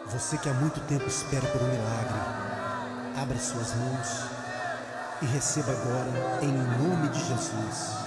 Você que há muito tempo espera por um milagre, abra suas mãos e receba agora em nome de Jesus.